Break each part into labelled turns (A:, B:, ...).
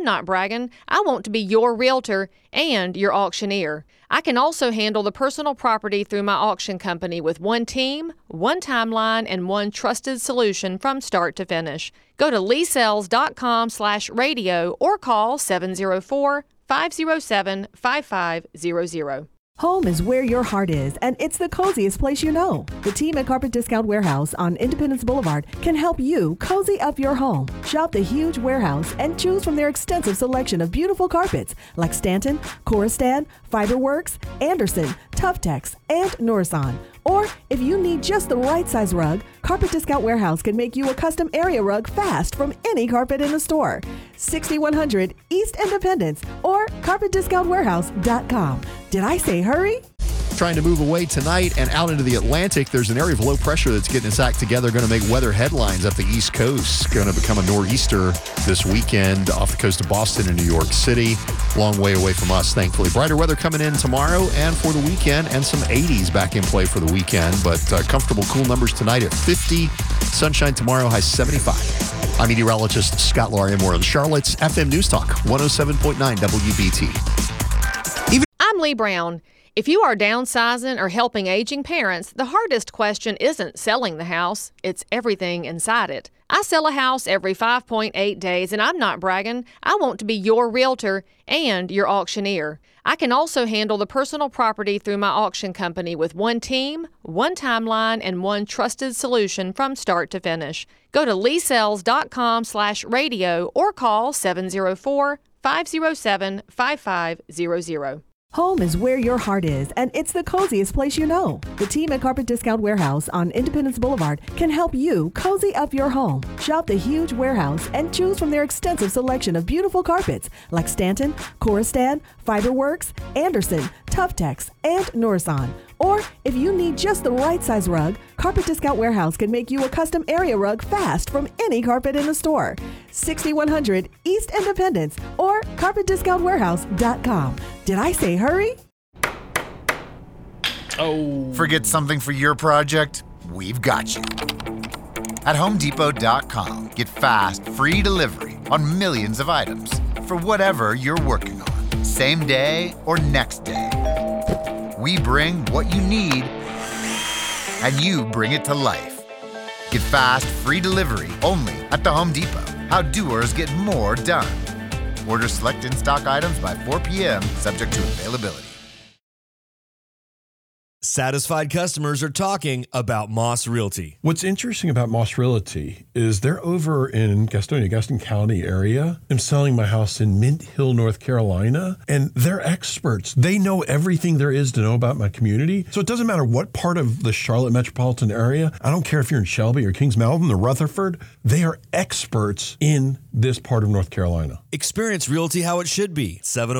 A: not bragging. I want to be your realtor and your auctioneer. I can also handle the personal property through my auction company with one team, one timeline, and one trusted solution from start to finish. Go to leesells.com/radio or call 704-507-5500.
B: Home is where your heart is, and it's the coziest place you know. The team at Carpet Discount Warehouse on Independence Boulevard can help you cozy up your home. Shop the huge warehouse and choose from their extensive selection of beautiful carpets like Stanton, Coristan, Fiberworks, Anderson, Tuftex, and Norison. Or if you need just the right size rug, Carpet Discount Warehouse can make you a custom area rug fast from any carpet in the store. 6100 East Independence or carpetdiscountwarehouse.com. Did I say hurry?
C: Trying to move away tonight and out into the Atlantic. There's an area of low pressure that's getting its act together, going to make weather headlines up the East Coast. Going to become a nor'easter this weekend off the coast of Boston and New York City. Long way away from us, thankfully. Brighter weather coming in tomorrow and for the weekend, and some 80s back in play for the weekend. But comfortable, cool numbers tonight at 50. Sunshine tomorrow, high 75. I'm meteorologist Scott Laurier on Charlotte's FM News Talk, 107.9 WBT.
A: I'm Lee Brown. If you are downsizing or helping aging parents, the hardest question isn't selling the house, it's everything inside it. I sell a house every 5.8 days, and I'm not bragging. I want to be your realtor and your auctioneer. I can also handle the personal property through my auction company with one team, one timeline, and one trusted solution from start to finish. Go to leesells.com/radio or call 704-507-5500.
B: Home is where your heart is, and it's the coziest place you know. The team at Carpet Discount Warehouse on Independence Boulevard can help you cozy up your home. Shop the huge warehouse and choose from their extensive selection of beautiful carpets like Stanton, Coristan, Fiberworks, Anderson, Tuftex, and Norison. Or if you need just the right size rug, Carpet Discount Warehouse can make you a custom area rug fast from any carpet in the store. 6100 East Independence or carpetdiscountwarehouse.com. Did I say hurry?
D: Oh. Forget something for your project? We've got you. At HomeDepot.com, get fast, free delivery on millions of items for whatever you're working on, same day or next day. We bring what you need, and you bring it to life. Get fast, free delivery only at the Home Depot. How doers get more done. Order select in-stock items by 4 p.m., subject to availability.
E: Satisfied customers are talking about Moss Realty.
F: What's interesting about Moss Realty is they're over in Gastonia, Gaston County area. I'm selling my house in Mint Hill, North Carolina, and they're experts. They know everything there is to know about my community. So it doesn't matter what part of the Charlotte metropolitan area. I don't care if you're in Shelby or Kings Mountain or Rutherford. They are experts in this part of North Carolina.
E: Experience Realty how it should be.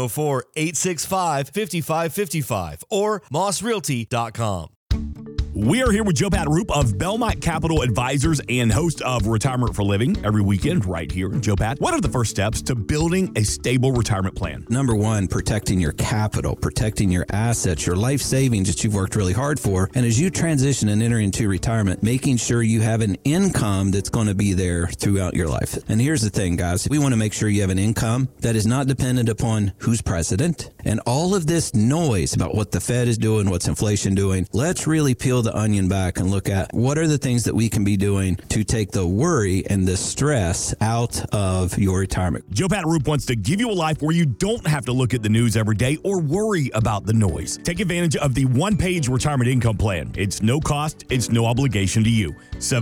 E: 704-865-5555 or mossrealty.com.
G: We are here with Joe Pat-Roop of Belmont Capital Advisors and host of Retirement for Living every weekend right here. Joe Pat, what are the first steps to building a stable retirement plan?
H: Number one, protecting your capital, protecting your assets, your life savings that you've worked really hard for. And as you transition and enter into retirement, making sure you have an income that's going to be there throughout your life. And here's the thing, guys. We want to make sure you have an income that is not dependent upon who's president and all of this noise about what the Fed is doing, what's inflation doing. Let's really peel the onion back and look at what are the things that we can be doing to take the worry and the stress out of your retirement.
G: Joe Pat-Roop wants to give you a life where you don't have to look at the news every day or worry about the noise. Take advantage of the one-page retirement income plan. It's no cost, it's no obligation to you.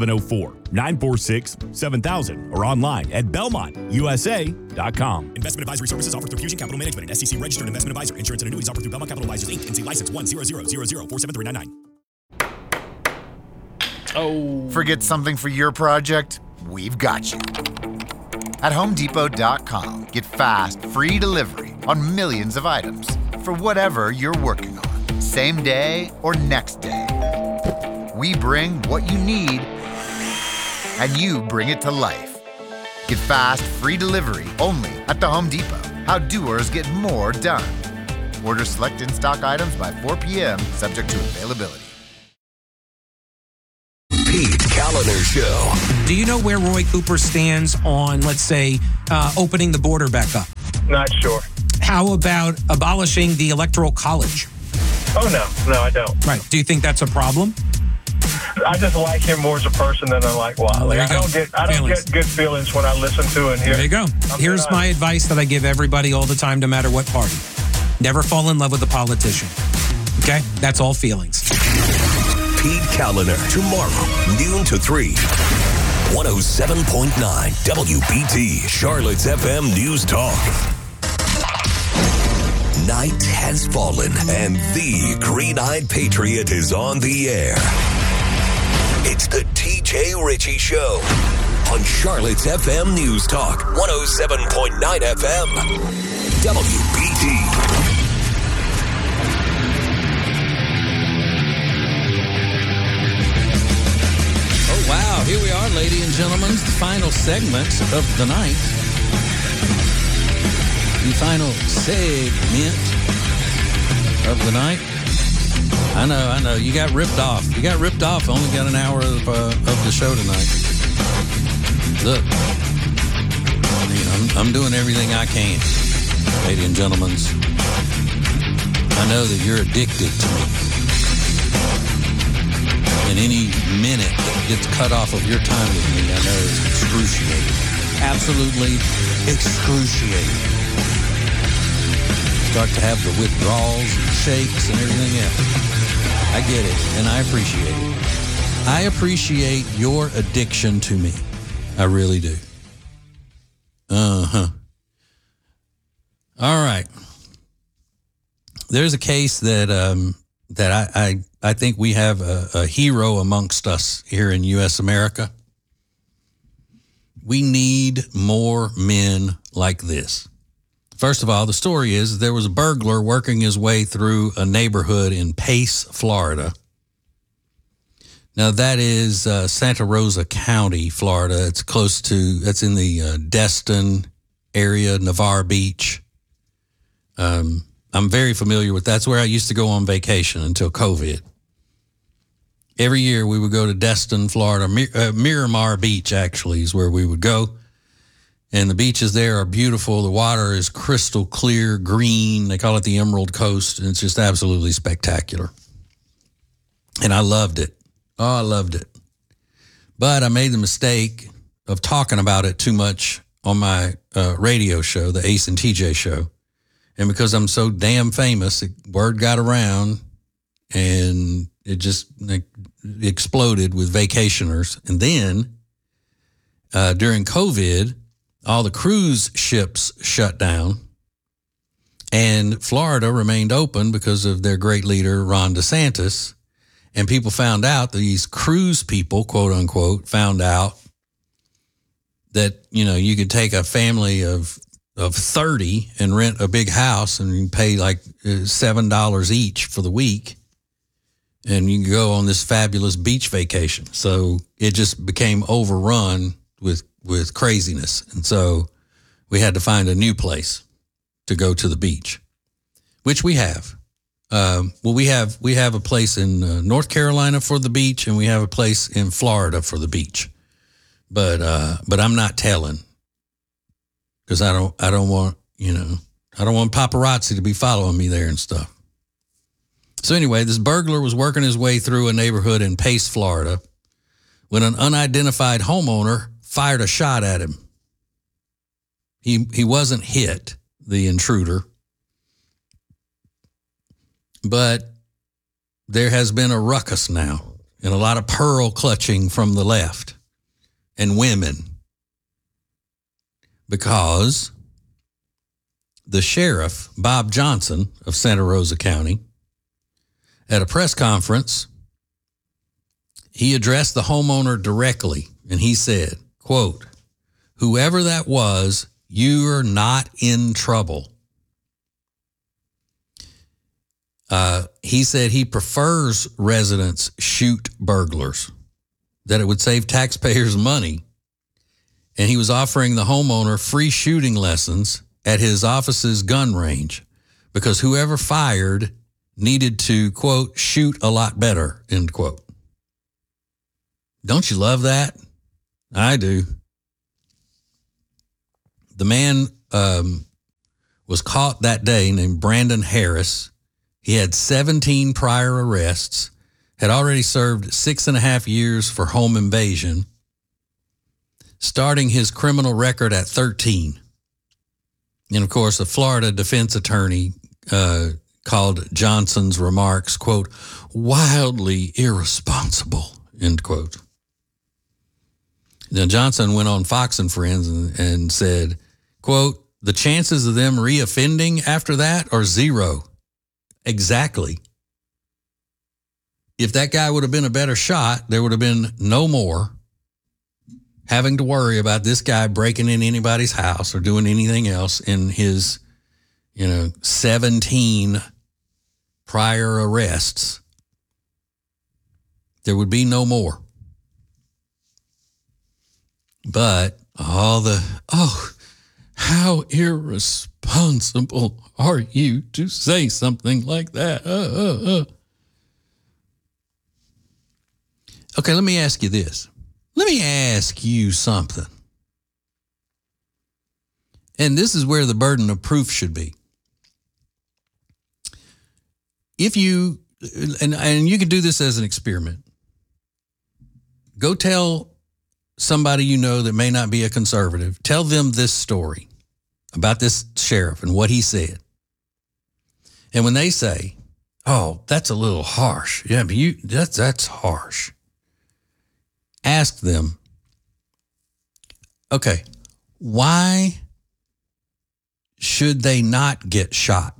G: 704-946-7000 or online at BelmontUSA.com.
I: Investment advisory services offered through Fusion Capital Management, an SEC registered investment advisor. Insurance and annuities offered through Belmont Capital Advisors, Inc. NC license 10000047399.
D: Oh. Forget something for your project? We've got you. At HomeDepot.com, get fast, free delivery on millions of items for whatever you're working on, same day or next day. We bring what you need, and you bring it to life. Get fast, free delivery only at the Home Depot. How doers get more done. Order select in-stock items by 4 p.m., subject to availability.
J: Pete Callender Show.
K: Do you know where Roy Cooper stands on, let's say, opening the border back up?
L: Not sure.
K: How about abolishing the Electoral College?
L: Oh, no, I don't.
K: Right. Do you think that's a problem?
L: I just like him more as a person than I like Wiley. I don't get good feelings when I listen to and hear.
K: There you go. Here's my advice that I give everybody all the time, no matter what party. Never fall in love with a politician. Okay? That's all feelings.
J: Pete Callender, tomorrow, noon to 3. 107.9 WBT, Charlotte's FM News Talk. Night has fallen, and the Green-Eyed Patriot is on the air. It's the TJ Ritchie Show on Charlotte's FM News Talk, 107.9 FM, WBT.
H: Oh, wow. Here we are, ladies and gentlemen, the final segment of the night. The final segment of the night. I know. You got ripped off. Only got an hour of the show tonight. Look, I'm doing everything I can, ladies and gentlemen. I know that you're addicted to me. And any minute that gets cut off of your time with me, I know is excruciating. Absolutely excruciating. Start to have the withdrawals and shakes and everything else. I get it, and I appreciate it. I appreciate your addiction to me. I really do. Uh-huh. All right. There's a case that I think we have a hero amongst us here in U.S. America. We need more men like this. First of all, the story is there was a burglar working his way through a neighborhood in Pace, Florida. Now, that is Santa Rosa County, Florida. It's that's in the Destin area, Navarre Beach. I'm very familiar with that's where I used to go on vacation until COVID. Every year we would go to Destin, Florida. Miramar Beach, actually, is where we would go. And the beaches there are beautiful. The water is crystal clear, green. They call it the Emerald Coast, and it's just absolutely spectacular. And I loved it. Oh, I loved it. But I made the mistake of talking about it too much on my radio show, the Ace and TJ show. And because I'm so damn famous, word got around, and it just exploded with vacationers. And then during COVID, all the cruise ships shut down, and Florida remained open because of their great leader, Ron DeSantis. And people found out, these cruise people, quote unquote, found out that, you could take a family of 30 and rent a big house, and you pay like $7 each for the week. And you can go on this fabulous beach vacation. So it just became overrun with craziness. And so we had to find a new place to go to the beach, which we have. We have a place in North Carolina for the beach, and we have a place in Florida for the beach. But I'm not telling, because I don't want paparazzi to be following me there and stuff. So anyway, this burglar was working his way through a neighborhood in Pace, Florida, when an unidentified homeowner fired a shot at him. He wasn't hit, the intruder, but there has been a ruckus now and a lot of pearl clutching from the left and women, because the sheriff, Bob Johnson of Santa Rosa County, at a press conference, he addressed the homeowner directly, and he said, quote, "Whoever that was, you are not in trouble." He said he prefers residents shoot burglars, that it would save taxpayers money. And he was offering the homeowner free shooting lessons at his office's gun range, because whoever fired needed to, quote, shoot a lot better, end quote.
M: Don't you love that? I do. The man was caught that day named Brandon Harris. He had 17 prior arrests, had already served 6.5 years for home invasion, starting his criminal record at 13. And, of course, a Florida defense attorney called Johnson's remarks, quote, wildly irresponsible, end quote. Now, Johnson went on Fox and Friends and said, quote, the chances of them reoffending after that are zero. Exactly. If that guy would have been a better shot, there would have been no more having to worry about this guy breaking in anybody's house or doing anything else in his, 17 prior arrests. There would be no more. But how irresponsible are you to say something like that? Okay, let me ask you this. Let me ask you something. And this is where the burden of proof should be. If you, and you can do this as an experiment, go tell somebody you know that may not be a conservative, tell them this story about this sheriff and what he said. And when they say, oh, that's a little harsh. Yeah, but that's harsh. Ask them, okay, why should they not get shot?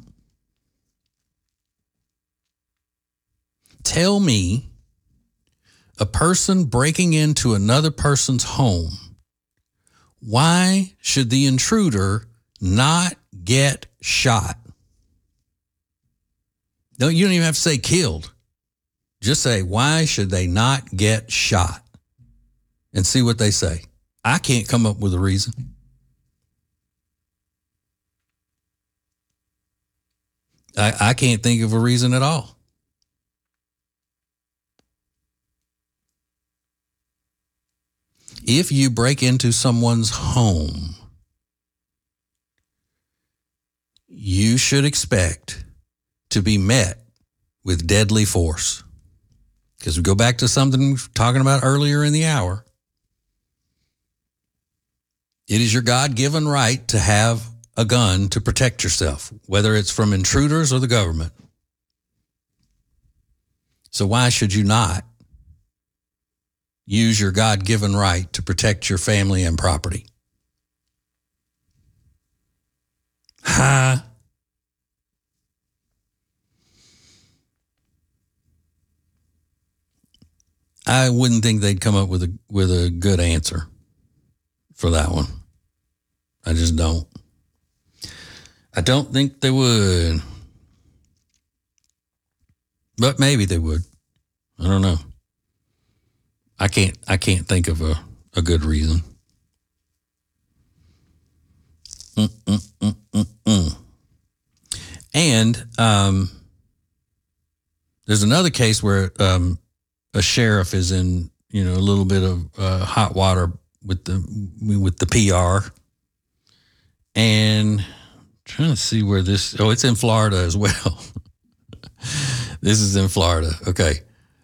M: Tell me a person breaking into another person's home, why should the intruder not get shot? No, you don't even have to say killed. Just say, why should they not get shot? And see what they say. I can't come up with a reason. I can't think of a reason at all. If you break into someone's home, you should expect to be met with deadly force. Because we go back to something we were talking about earlier in the hour. It is your God-given right to have a gun to protect yourself, whether it's from intruders or the government. So why should you not use your God-given right to protect your family and property? I wouldn't think they'd come up with a good answer for that one. I just don't. I don't think they would. But maybe they would. I don't know. I can't think of a good reason. And there's another case where a sheriff is in a little bit of hot water with the PR, and I'm trying to see where this. Oh, it's in Florida as well. This is in Florida. Okay.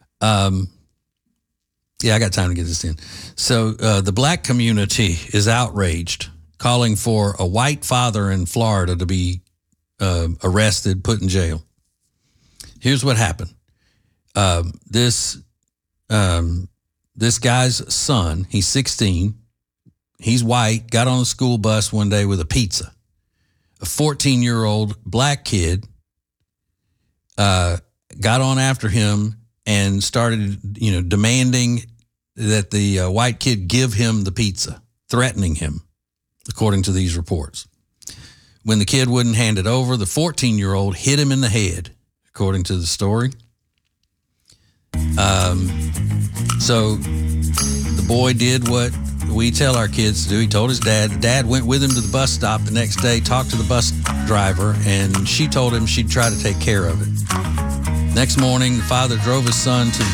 M: Yeah, I got time to get this in. So the black community is outraged, calling for a white father in Florida to be arrested, put in jail. Here's what happened. This guy's son, he's 16, he's white, got on a school bus one day with a pizza. A 14-year-old black kid got on after him and started, demanding that the white kid give him the pizza, threatening him, according to these reports. When the kid wouldn't hand it over, the 14-year-old hit him in the head, according to the story. So the boy did what we tell our kids to do. He told his dad. The dad went with him to the bus stop the next day, talked to the bus driver, and she told him she'd try to take care of it. Next morning, the father drove his son to